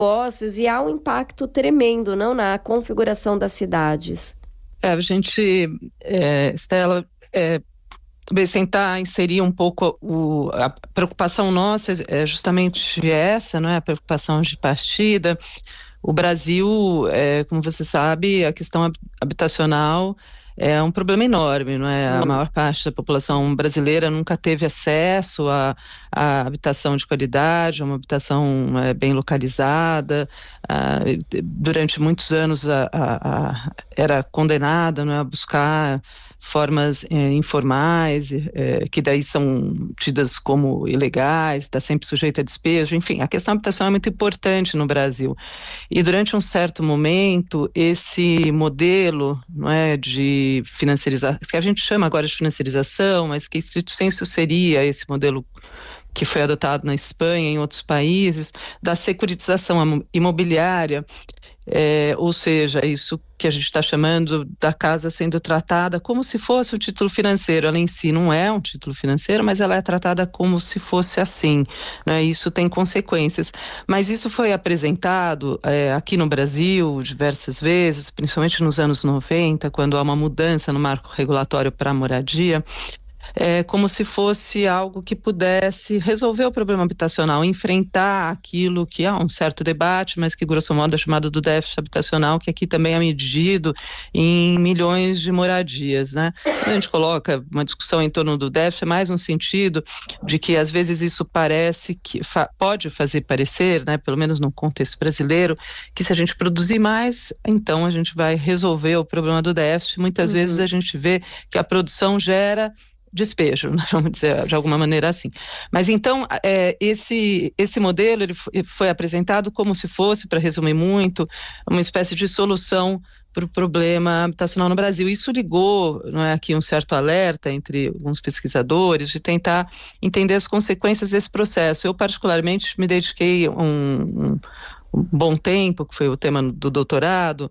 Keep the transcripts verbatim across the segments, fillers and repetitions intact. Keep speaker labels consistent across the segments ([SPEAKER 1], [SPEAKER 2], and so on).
[SPEAKER 1] negócios e há um impacto tremendo, não, na configuração das cidades.
[SPEAKER 2] É, a gente, é, Estela, é, talvez tentar inserir um pouco o, a preocupação nossa é justamente essa, não é? A preocupação de partida. O Brasil, é, como você sabe, a questão habitacional é um problema enorme, não é? A maior parte da população brasileira nunca teve acesso a, a habitação de qualidade, a uma habitação é, bem localizada. A, durante muitos anos a, a, a, era condenada, não é, a buscar formas é, informais, é, que daí são tidas como ilegais, está sempre sujeito a despejo. Enfim, a questão habitacional é muito importante no Brasil. E durante um certo momento, esse modelo, não é, de financiarização, que a gente chama agora de financiarização, mas que estrito sensu seria esse modelo que foi adotado na Espanha e em outros países, da securitização imobiliária, é, ou seja, isso que a gente está chamando da casa sendo tratada como se fosse um título financeiro. Ela em si não é um título financeiro, mas ela é tratada como se fosse assim, né? Isso tem consequências. Mas isso foi apresentado é, aqui no Brasil diversas vezes, principalmente nos anos noventa, quando há uma mudança no marco regulatório para a moradia, É, como se fosse algo que pudesse resolver o problema habitacional, enfrentar aquilo que há um certo debate, mas que grosso modo é chamado do déficit habitacional, que aqui também é medido em milhões de moradias, né? Quando a gente coloca uma discussão em torno do déficit, é mais no sentido de que às vezes isso parece que fa- pode fazer parecer, né, pelo menos no contexto brasileiro, que se a gente produzir mais, então a gente vai resolver o problema do déficit. Muitas
[SPEAKER 1] Uhum.
[SPEAKER 2] vezes a gente vê que a produção gera despejo, vamos dizer de alguma maneira assim. Mas então, é, esse, esse modelo ele foi, foi apresentado como se fosse, para resumir muito, uma espécie de solução para o problema habitacional no Brasil. Isso ligou, não é, aqui um certo alerta entre alguns pesquisadores de tentar entender as consequências desse processo. Eu, particularmente, me dediquei um, um um bom tempo, que foi o tema do doutorado,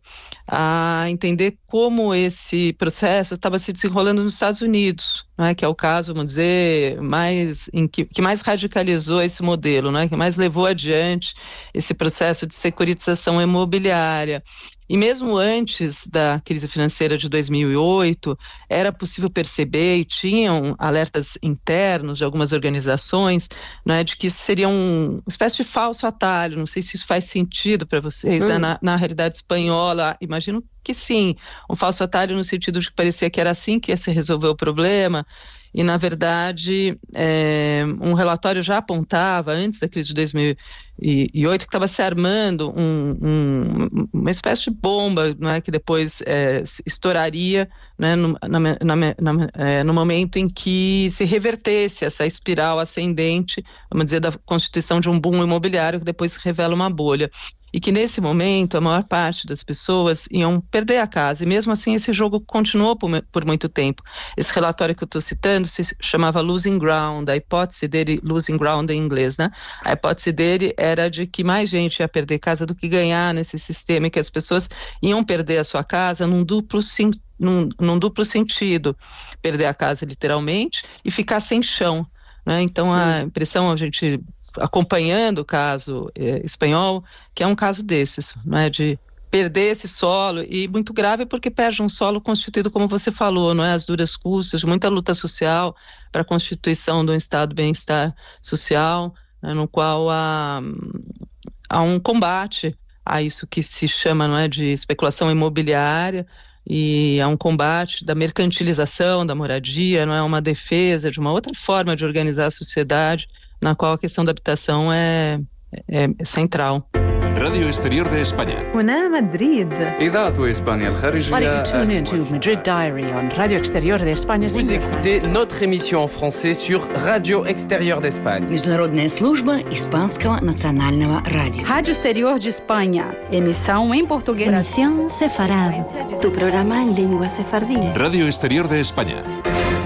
[SPEAKER 2] a entender como esse processo estava se desenrolando nos Estados Unidos, né, que é o caso, vamos dizer, mais, em que, que mais radicalizou esse modelo, né, que mais levou adiante esse processo de securitização imobiliária. E mesmo antes da crise financeira de dois mil e oito, era possível perceber, e tinham alertas internos de algumas organizações, né, de que isso seria um, uma espécie de falso atalho. Não sei se isso faz sentido para vocês, né,
[SPEAKER 1] Hum.
[SPEAKER 2] na, na realidade espanhola, imagino que sim, um falso atalho no sentido de que parecia que era assim que ia se resolver o problema, e na verdade é, um relatório já apontava, antes da crise de dois mil e oito, que estava se armando um, um, uma espécie de bomba, né, que depois é, estouraria, né, no, na, na, na, é, no momento em que se revertesse essa espiral ascendente, vamos dizer, da constituição de um boom imobiliário que depois se revela uma bolha. E que nesse momento a maior parte das pessoas iam perder a casa, e mesmo assim esse jogo continuou por, por muito tempo. Esse relatório que eu estou citando se chamava Losing Ground, a hipótese dele, Losing Ground em inglês, né? A hipótese dele era de que mais gente ia perder casa do que ganhar nesse sistema, e que as pessoas iam perder a sua casa num duplo sentido, num, num duplo sentido, perder a casa literalmente e ficar sem chão, né? Então a impressão, a gente acompanhando o caso eh, espanhol, que é um caso desses, né, de perder esse solo, e muito grave porque perde um solo constituído, como você falou, não é, às duras custas, de muita luta social para a constituição de um estado de bem-estar social, né, no qual há, há um combate a isso que se chama, não é, de especulação imobiliária, e há um combate da mercantilização da moradia, não é, uma defesa de uma outra forma de organizar a sociedade, na qual a questão da habitação é, é, é central.
[SPEAKER 3] راديو اكستيريور de España.
[SPEAKER 4] هنا مدريد.
[SPEAKER 5] إذاعة إسبانيا الخارجية.
[SPEAKER 4] Why don't you tune in to Madrid Diary on Radio Exterior de España's
[SPEAKER 5] Vous
[SPEAKER 4] English.
[SPEAKER 5] écoutez notre émission en français sur Radio Extérieur d'Espagne.
[SPEAKER 6] Международная служба Испанского национального радио.
[SPEAKER 4] Rádio Exterior de Espanha. Emissão em português.
[SPEAKER 7] Emisión sefarad. Tu programa en lengua sefardí.
[SPEAKER 3] Radio Exterior de España.